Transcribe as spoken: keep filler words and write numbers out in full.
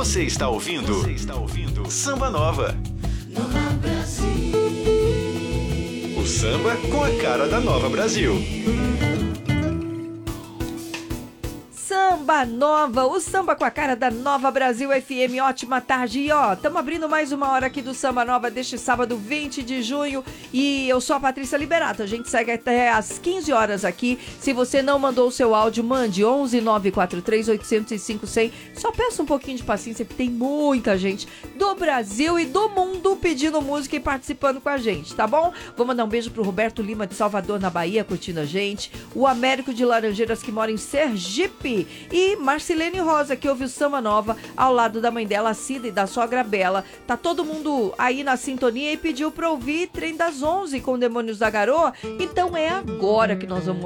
Você está ouvindo? Você está ouvindo? Samba Nova. Nova Brasil. O samba com a cara da Nova Brasil. Samba Nova, o samba com a cara da Nova Brasil F M. Ótima tarde. E ó, estamos abrindo mais uma hora aqui do Samba Nova deste sábado vinte de junho. E eu sou a Patrícia Liberato. A gente segue até às quinze horas aqui. Se você não mandou o seu áudio, mande onze nove quatro três oito zero cinco cem. Só peço um pouquinho de paciência, porque tem muita gente do Brasil e do mundo pedindo música e participando com a gente, tá bom? Vou mandar um beijo pro Roberto Lima de Salvador, na Bahia, curtindo a gente. O Américo de Laranjeiras, que mora em Sergipe. E Marcilene Rosa, que ouve o Samba Nova ao lado da mãe dela, a Cida, e da sogra Bela. Tá todo mundo aí na sintonia e pediu pra ouvir Trem das Onze com Demônios da Garoa. Então é agora que nós vamos